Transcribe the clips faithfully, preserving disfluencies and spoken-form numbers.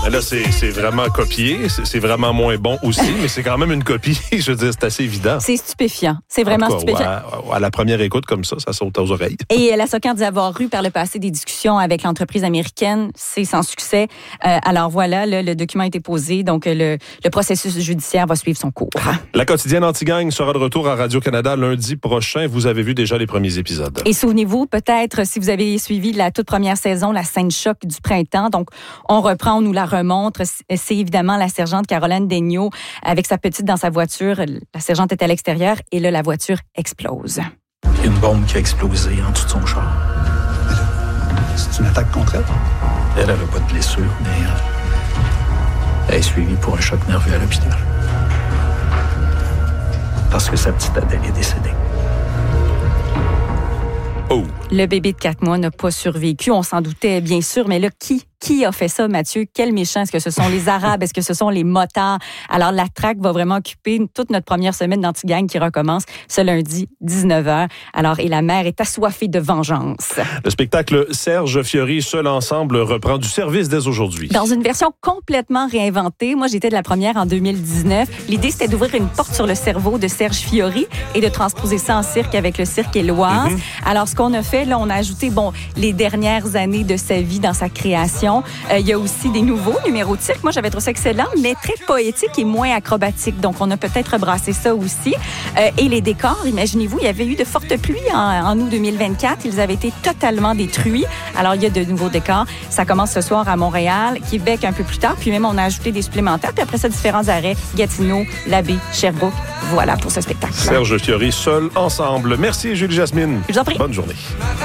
Mais là, c'est, c'est vraiment copié. C'est, c'est vraiment moins bon aussi, mais c'est quand même une copie. Je veux dire, c'est assez évident. C'est stupéfiant. C'est vraiment En tout cas, stupéfiant. ouais, à la première écoute comme ça, ça saute aux oreilles. Et la SOCAN dit avoir eu par le passé des discussions avec l'entreprise américaine. C'est sans succès. Euh, alors voilà, là, le document a été posé. Donc, le, le processus judiciaire va suivre son cours. La quotidienne Anti-Gang sera de retour à Radio-Canada lundi prochain. Vous avez vu déjà les premiers épisodes. Et souvenez-vous, peut-être, si vous avez suivi la toute première saison, la scène choc du printemps. Donc, on reprend, on nous la remontre. C'est évidemment la sergente Caroline Daigneault avec sa petite dans sa voiture. La sergente est à l'extérieur et là, la voiture explose. Il y a une bombe qui a explosé en dessous de son char. C'est une attaque contre elle? Elle n'avait pas de blessure, mais euh, elle est suivie pour un choc nerveux à l'hôpital. Parce que sa petite Adèle est décédée. Oh! Le bébé de quatre mois n'a pas survécu. On s'en doutait, bien sûr. Mais là, qui, qui a fait ça, Mathieu? Quel méchant? Est-ce que ce sont les Arabes? Est-ce que ce sont les motards? Alors, la traque va vraiment occuper toute notre première semaine d'Anti-Gang qui recommence ce lundi, dix-neuf heures. Alors, et la mère est assoiffée de vengeance. Le spectacle Serge Fiori, Seul ensemble, reprend du service dès aujourd'hui. Dans une version complètement réinventée. Moi, j'étais de la première en deux mille dix-neuf. L'idée, c'était d'ouvrir une porte sur le cerveau de Serge Fiori et de transposer ça en cirque avec le Cirque Éloise. Mm-hmm. Alors, ce qu'on a fait, là, on a ajouté, bon, les dernières années de sa vie dans sa création. Euh, il y a aussi des nouveaux numéros de cirque. Moi, j'avais trouvé ça excellent, mais très poétique et moins acrobatique. Donc, on a peut-être rebrassé ça aussi. Euh, et les décors, imaginez-vous, il y avait eu de fortes pluies en, en août deux mille vingt-quatre. Ils avaient été totalement détruits. Alors, il y a de nouveaux décors. Ça commence ce soir à Montréal, Québec un peu plus tard. Puis même, on a ajouté des supplémentaires. Puis après ça, différents arrêts. Gatineau, Labbé, Sherbrooke. Voilà pour ce spectacle. Serge Fiori, Seul ensemble. Merci, Julie Jasmine. Je vous en prie. Bonne journée.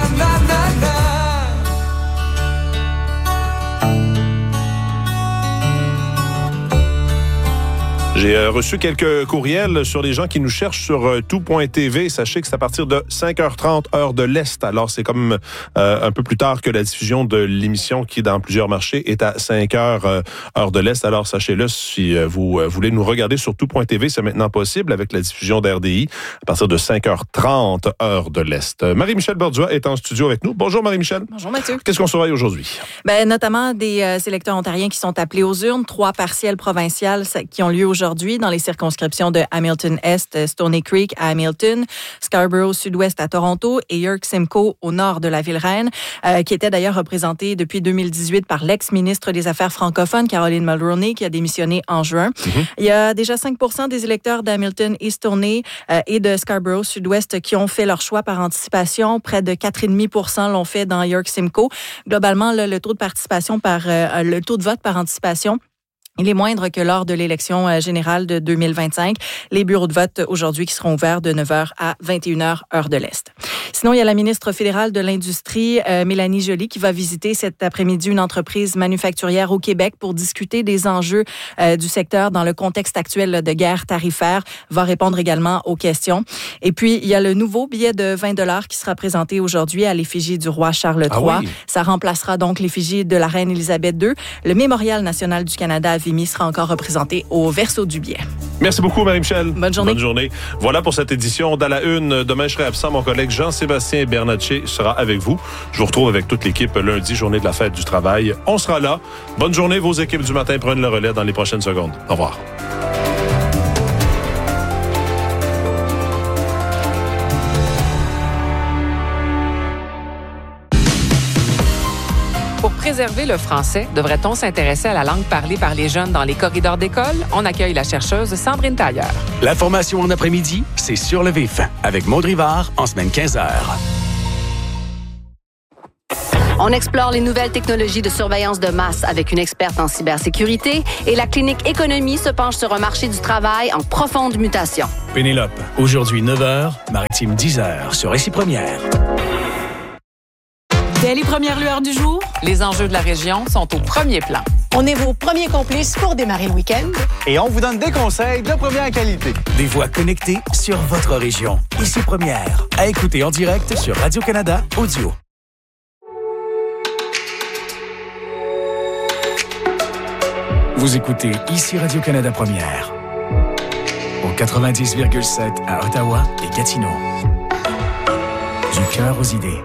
J'ai euh, reçu quelques courriels sur les gens qui nous cherchent sur euh, tout point t v. Sachez que c'est à partir de cinq heures trente, heure de l'Est. Alors, c'est comme euh, un peu plus tard que la diffusion de l'émission qui, dans plusieurs marchés, est à cinq heures, euh, heure de l'Est. Alors, sachez-le, si euh, vous euh, voulez nous regarder sur tout point t v, c'est maintenant possible avec la diffusion d'R D I à partir de cinq heures trente, heure de l'Est. Euh, Marie-Michel Bordua est en studio avec nous. Bonjour, Marie-Michel. Bonjour, Mathieu. Qu'est-ce qu'on surveille aujourd'hui? Ben, notamment des euh, électeurs ontariens qui sont appelés aux urnes. Trois partielles provinciales qui ont lieu aujourd'hui dans les circonscriptions de Hamilton-Est, Stoney Creek à Hamilton, Scarborough Sud-Ouest à Toronto et York-Simcoe au nord de la ville-reine, euh, qui était d'ailleurs représentée depuis deux mille dix-huit par l'ex-ministre des Affaires francophones, Caroline Mulroney, qui a démissionné en juin. Mm-hmm. Il y a déjà cinq pour cent des électeurs d'Hamilton et Stoney euh, et de Scarborough Sud-Ouest qui ont fait leur choix par anticipation. Près de quatre virgule cinq pour cent l'ont fait dans York-Simcoe. Globalement, là, le taux de participation par euh, le taux de vote par anticipation, il est moindre que lors de l'élection générale de deux mille vingt-cinq. Les bureaux de vote aujourd'hui qui seront ouverts de neuf heures à vingt et une heures, heure de l'Est. Sinon, il y a la ministre fédérale de l'Industrie, euh, Mélanie Joly, qui va visiter cet après-midi une entreprise manufacturière au Québec pour discuter des enjeux euh, du secteur dans le contexte actuel là, de guerre tarifaire. Va répondre également aux questions. Et puis, il y a le nouveau billet de vingt dollars qui sera présenté aujourd'hui à l'effigie du roi Charles trois. Ah oui. Ça remplacera donc l'effigie de la reine Élisabeth deux. Le Mémorial national du Canada à Vimy sera encore représenté au verso du billet. Merci beaucoup, Marie-Michel. Bonne journée. Bonne journée. Voilà pour cette édition d'À la Une. Demain, je serai absent. Mon collègue Jean-Sébastien Bernatchez sera avec vous. Je vous retrouve avec toute l'équipe lundi, journée de la fête du travail. On sera là. Bonne journée. Vos équipes du matin prennent le relais dans les prochaines secondes. Au revoir. Pour préserver le français, devrait-on s'intéresser à la langue parlée par les jeunes dans les corridors d'école? On accueille la chercheuse Sandrine Tailleur. L'information en après-midi, c'est Sur le vif, avec Maud Rivard, en semaine quinze heures. On explore les nouvelles technologies de surveillance de masse avec une experte en cybersécurité et la clinique Économie se penche sur un marché du travail en profonde mutation. Pénélope, aujourd'hui neuf heures, Maritime dix heures, sur Récit Première. Dès les premières lueurs du jour, les enjeux de la région sont au premier plan. On est vos premiers complices pour démarrer le week-end. Et on vous donne des conseils de première qualité. Des voix connectées sur votre région. Ici Première. À écouter en direct sur Radio-Canada Audio. Vous écoutez Ici Radio-Canada Première. Au quatre-vingt-dix virgule sept à Ottawa et Gatineau. Du cœur aux idées.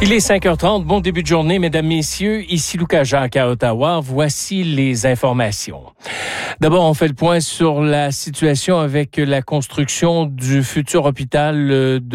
Il est cinq heures trente. Bon début de journée, mesdames, messieurs. Ici Lucas Jacques à Ottawa. Voici les informations. D'abord, on fait le point sur la situation avec la construction du futur hôpital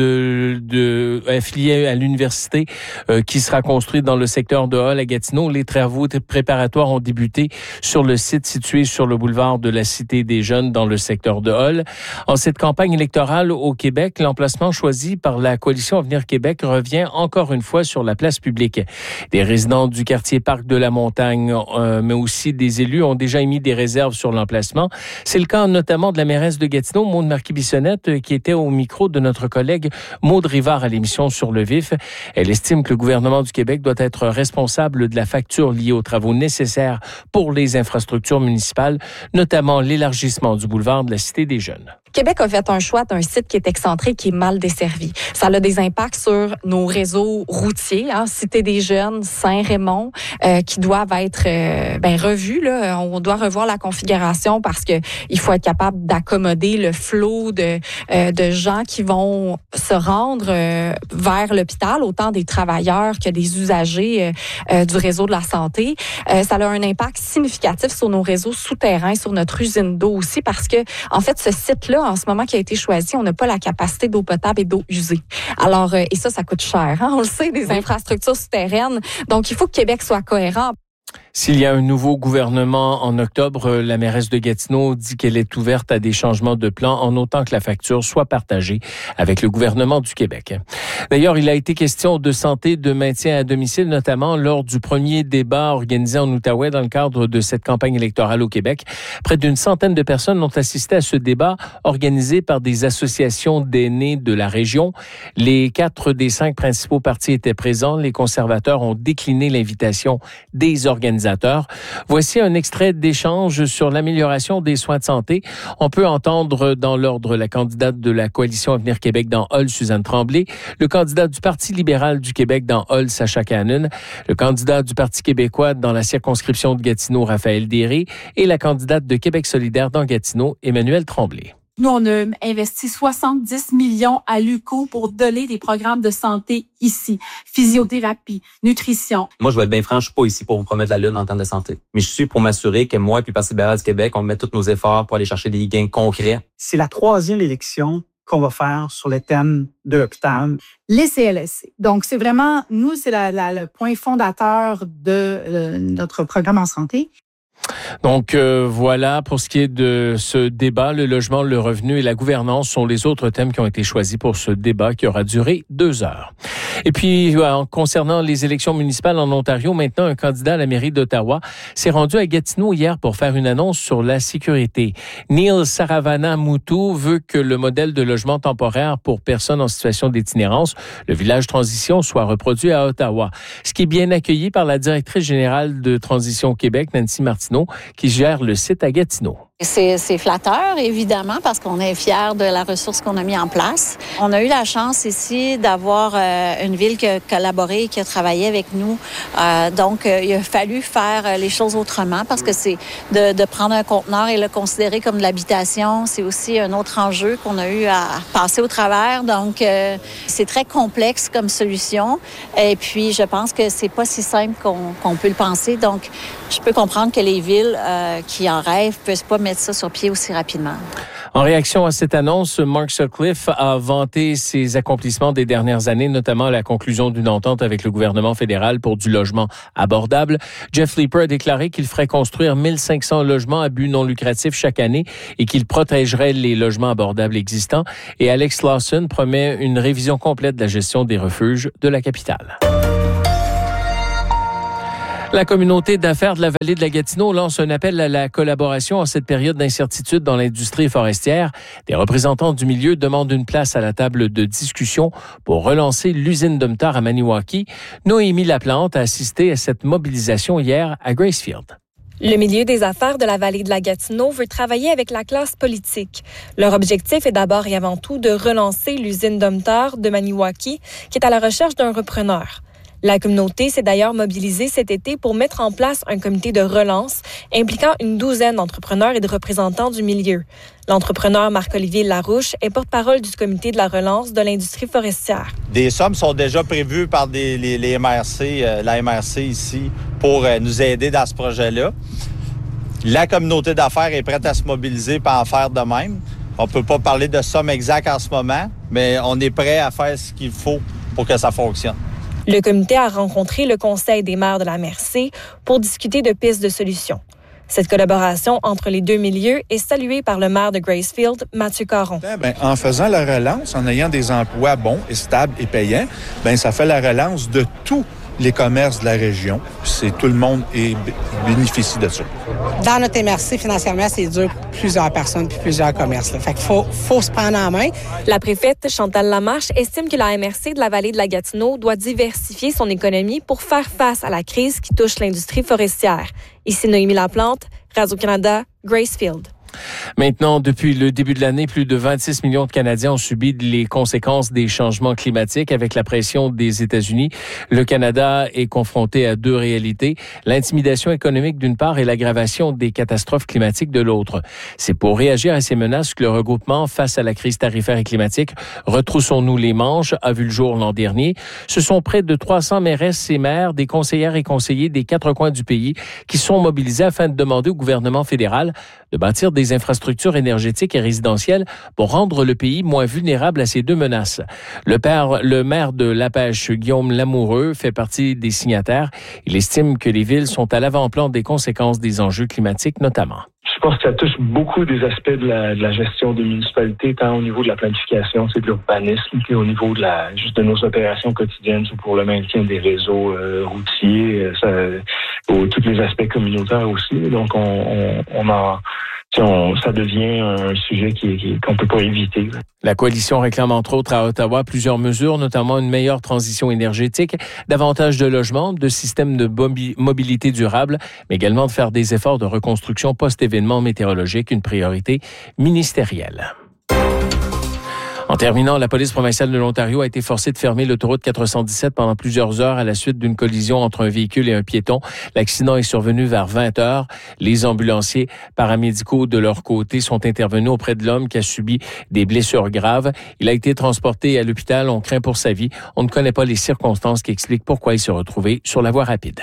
de, de affilié à l'université euh, qui sera construit dans le secteur de Hull à Gatineau. Les travaux préparatoires ont débuté sur le site situé sur le boulevard de la Cité des Jeunes dans le secteur de Hull. En cette campagne électorale au Québec, l'emplacement choisi par la coalition Avenir Québec revient encore une fois sur la place publique. Des résidents du quartier Parc de la Montagne, euh, mais aussi des élus ont déjà émis des réserves sur l'emplacement. C'est le cas notamment de la mairesse de Gatineau, Maude Marquis-Bissonnette, qui était au micro de notre collègue Maude Rivard à l'émission Sur le Vif. Elle estime que le gouvernement du Québec doit être responsable de la facture liée aux travaux nécessaires pour les infrastructures municipales, notamment l'élargissement du boulevard de la Cité des Jeunes. Québec a fait un choix d'un site qui est excentré, qui est mal desservi. Ça a des impacts sur nos réseaux routiers, hein, Cité des Jeunes, Saint-Raymond, euh, qui doivent être euh, ben, revus. Là. On doit revoir la configuration parce que il faut être capable d'accommoder le flot de, euh, de gens qui vont se rendre euh, vers l'hôpital, autant des travailleurs que des usagers euh, euh, du réseau de la santé. Euh, ça a un impact significatif sur nos réseaux souterrains, sur notre usine d'eau aussi, parce que en fait, ce site-là, en ce moment qui a été choisi, on n'a pas la capacité d'eau potable et d'eau usée. Alors, euh, et ça, ça coûte cher, hein? On le sait, des infrastructures souterraines. Donc, il faut que Québec soit cohérent. S'il y a un nouveau gouvernement en octobre, la mairesse de Gatineau dit qu'elle est ouverte à des changements de plan en autant que la facture soit partagée avec le gouvernement du Québec. D'ailleurs, il a été question de santé, de maintien à domicile, notamment lors du premier débat organisé en Outaouais dans le cadre de cette campagne électorale au Québec. Près d'une centaine de personnes ont assisté à ce débat organisé par des associations d'aînés de la région. Les quatre des cinq principaux partis étaient présents. Les conservateurs ont décliné l'invitation des organisateurs. Voici un extrait d'échange sur l'amélioration des soins de santé. On peut entendre dans l'ordre la candidate de la coalition Avenir Québec dans Hull, Suzanne Tremblay, le candidat du Parti libéral du Québec dans Hull, Sacha Cannon, le candidat du Parti québécois dans la circonscription de Gatineau, Raphaël Derry, et la candidate de Québec solidaire dans Gatineau, Emmanuelle Tremblay. Nous, on a investi soixante-dix millions à l'U Q O pour donner des programmes de santé ici. Physiothérapie, nutrition. Moi, je vais être bien franc, je suis pas ici pour vous promettre la lune en termes de santé. Mais je suis pour m'assurer que moi et le Parti libéral du Québec, on met tous nos efforts pour aller chercher des gains concrets. C'est la troisième élection qu'on va faire sur le thème de l'hôpital. Les C L S C. Donc, c'est vraiment, nous, c'est la, la, le point fondateur de euh, notre programme en santé. Donc euh, voilà, pour ce qui est de ce débat, le logement, le revenu et la gouvernance sont les autres thèmes qui ont été choisis pour ce débat qui aura duré deux heures. Et puis, en concernant les élections municipales en Ontario, maintenant, un candidat à la mairie d'Ottawa s'est rendu à Gatineau hier pour faire une annonce sur la sécurité. Neil Saravana-Moutou veut que le modèle de logement temporaire pour personnes en situation d'itinérance, le village Transition, soit reproduit à Ottawa. Ce qui est bien accueilli par la directrice générale de Transition Québec, Nancy Martineau, qui gère le site à Gatineau. C'est, c'est flatteur, évidemment, parce qu'on est fiers de la ressource qu'on a mis en place. On a eu la chance ici d'avoir euh, une ville qui a collaboré, qui a travaillé avec nous. Euh, donc, euh, il a fallu faire les choses autrement parce que c'est de, de prendre un conteneur et le considérer comme de l'habitation. C'est aussi un autre enjeu qu'on a eu à passer au travers. Donc, euh, c'est très complexe comme solution. Et puis, je pense que c'est pas si simple qu'on, qu'on peut le penser. Donc, je peux comprendre que les villes euh, qui en rêvent ne peuvent pas mettre ça sur pied aussi rapidement. En réaction à cette annonce, Mark Sutcliffe a vanté ses accomplissements des dernières années, notamment la conclusion d'une entente avec le gouvernement fédéral pour du logement abordable. Jeff Leeper a déclaré qu'il ferait construire mille cinq cents logements à but non lucratif chaque année et qu'il protégerait les logements abordables existants. Et Alex Lawson promet une révision complète de la gestion des refuges de la capitale. La communauté d'affaires de la vallée de la Gatineau lance un appel à la collaboration en cette période d'incertitude dans l'industrie forestière. Des représentants du milieu demandent une place à la table de discussion pour relancer l'usine Domtar à Maniwaki. Noémie Laplante a assisté à cette mobilisation hier à Gracefield. Le milieu des affaires de la vallée de la Gatineau veut travailler avec la classe politique. Leur objectif est d'abord et avant tout de relancer l'usine Domtar de Maniwaki, qui est à la recherche d'un repreneur. La communauté s'est d'ailleurs mobilisée cet été pour mettre en place un comité de relance impliquant une douzaine d'entrepreneurs et de représentants du milieu. L'entrepreneur Marc-Olivier Larouche est porte-parole du comité de la relance de l'industrie forestière. Des sommes sont déjà prévues par des, les, les M R C, euh, la M R C ici, pour euh, nous aider dans ce projet-là. La communauté d'affaires est prête à se mobiliser pour en faire de même. On ne peut pas parler de sommes exactes en ce moment, mais on est prêt à faire ce qu'il faut pour que ça fonctionne. Le comité a rencontré le Conseil des maires de la M R C pour discuter de pistes de solutions. Cette collaboration entre les deux milieux est saluée par le maire de Gracefield, Mathieu Caron. Bien, en faisant la relance, en ayant des emplois bons et stables et payants, bien, ça fait la relance de tous les commerces de la région. C'est tout le monde et bénéficie de ça. Dans notre M R C, financièrement, c'est dur pour plusieurs personnes puis plusieurs commerces. Là. Fait qu'il faut, faut se prendre en main. La préfète Chantal Lamarche estime que la M R C de la vallée de la Gatineau doit diversifier son économie pour faire face à la crise qui touche l'industrie forestière. Ici Noémie Laplante, Radio-Canada, Gracefield. Maintenant, depuis le début de l'année, plus de vingt-six millions de Canadiens ont subi les conséquences des changements climatiques. Avec la pression des États-Unis, le Canada est confronté à deux réalités, l'intimidation économique d'une part et l'aggravation des catastrophes climatiques de l'autre. C'est pour réagir à ces menaces que le regroupement face à la crise tarifaire et climatique Retroussons-nous les manches a vu le jour l'an dernier. Ce sont près de trois cents mairesses et maires, des conseillères et conseillers des quatre coins du pays qui sont mobilisés afin de demander au gouvernement fédéral de bâtir des infrastructures énergétiques et résidentielles pour rendre le pays moins vulnérable à ces deux menaces. Le, père, le maire de Lapèche, Guillaume Lamoureux, fait partie des signataires. Il estime que les villes sont à l'avant-plan des conséquences des enjeux climatiques notamment. Je pense que ça touche beaucoup des aspects de la, de la gestion des municipalités, tant au niveau de la planification, c'est de l'urbanisme, qu'au niveau de la juste de nos opérations quotidiennes pour le maintien des réseaux euh, routiers, ça, ou tous les aspects communautaires aussi. Donc on, on, on en On, ça devient un sujet qui, qui, qu'on ne peut pas éviter. La coalition réclame entre autres à Ottawa plusieurs mesures, notamment une meilleure transition énergétique, davantage de logements, de systèmes de mobilité durable, mais également de faire des efforts de reconstruction post-événement météorologique, une priorité ministérielle. En terminant, la police provinciale de l'Ontario a été forcée de fermer l'autoroute quatre cent dix-sept pendant plusieurs heures à la suite d'une collision entre un véhicule et un piéton. L'accident est survenu vers vingt heures. Les ambulanciers paramédicaux de leur côté sont intervenus auprès de l'homme qui a subi des blessures graves. Il a été transporté à l'hôpital. On craint pour sa vie. On ne connaît pas les circonstances qui expliquent pourquoi il s'est retrouvé sur la voie rapide.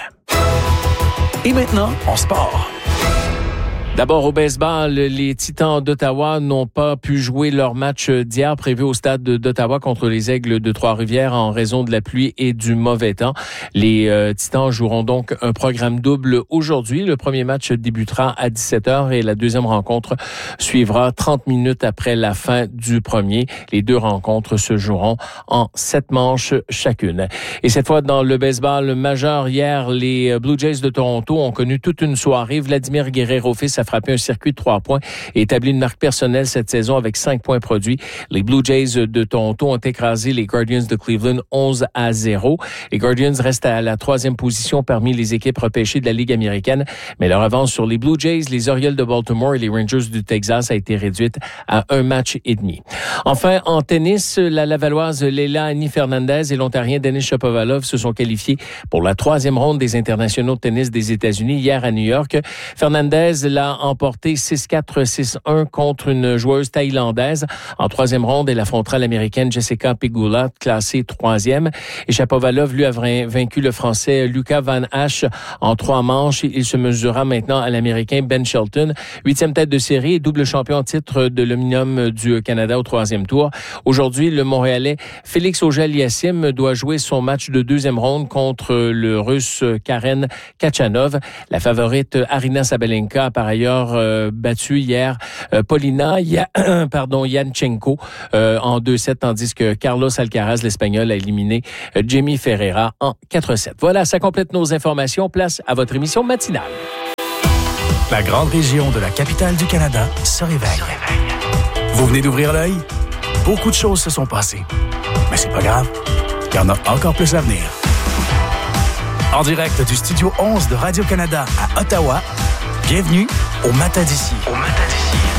Et maintenant, en sport. D'abord, au baseball, les Titans d'Ottawa n'ont pas pu jouer leur match d'hier prévu au stade d'Ottawa contre les Aigles de Trois-Rivières en raison de la pluie et du mauvais temps. Les euh, Titans joueront donc un programme double aujourd'hui. Le premier match débutera à dix-sept heures et la deuxième rencontre suivra trente minutes après la fin du premier. Les deux rencontres se joueront en sept manches chacune. Et cette fois, dans le baseball majeur, hier, les Blue Jays de Toronto ont connu toute une soirée. Vladimir Guerrero-Fils a frappé un circuit de trois points et établi une marque personnelle cette saison avec cinq points produits. Les Blue Jays de Toronto ont écrasé les Guardians de Cleveland onze à zéro. Les Guardians restent à la troisième position parmi les équipes repêchées de la Ligue américaine, mais leur avance sur les Blue Jays, les Orioles de Baltimore et les Rangers du Texas a été réduite à un match et demi. Enfin, en tennis, la Lavalloise Leila Annie Fernandez et l'Ontarien Denis Shapovalov se sont qualifiés pour la troisième ronde des internationaux de tennis des États-Unis hier à New York. Fernandez l'a emporté six quatre six un contre une joueuse thaïlandaise. En troisième ronde, elle affrontera l'Américaine Jessica Pegula, classée troisième. Et Shapovalov, lui, a vaincu le Français Lucas Van Hache en trois manches. Il se mesurera maintenant à l'Américain Ben Shelton, huitième tête de série et double champion en titre de l'Omnium du Canada au troisième tour. Aujourd'hui, le Montréalais Félix Auger-Aliassime doit jouer son match de deuxième ronde contre le Russe Karen Kachanov. La favorite Arina Sabalenka a par ailleurs Euh, battu hier euh, Polina ya, pardon, Yanchenko euh, en deux sept, tandis que Carlos Alcaraz, l'Espagnol, a éliminé euh, Jamie Ferreira en quatre sept. Voilà, ça complète nos informations. Place à votre émission matinale. La grande région de la capitale du Canada se réveille. Vous venez d'ouvrir l'œil? Beaucoup de choses se sont passées. Mais c'est pas grave, il y en a encore plus à venir. En direct du Studio onze de Radio-Canada à Ottawa, bienvenue au Matin d'ici. Au Matin d'ici.